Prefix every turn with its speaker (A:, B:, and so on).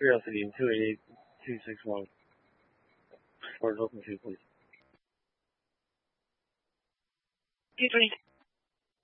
A: Curiosity in 288-261. Doors open 2, please.
B: 220.